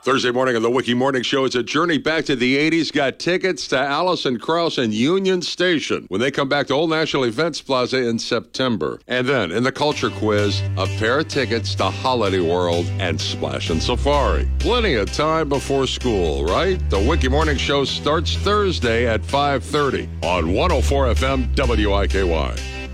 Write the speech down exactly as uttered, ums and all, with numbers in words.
Thursday morning on the Wiki Morning Show, it's a journey back to the eighties. Got tickets to Alison Krauss and Union Station when they come back to Old National Events Plaza in September. And then, in the Culture Quiz, a pair of tickets to Holiday World and Splash and Safari. Plenty of time before school, right? The Wiki Morning Show starts Thursday at five thirty on one oh four F M W I K Y.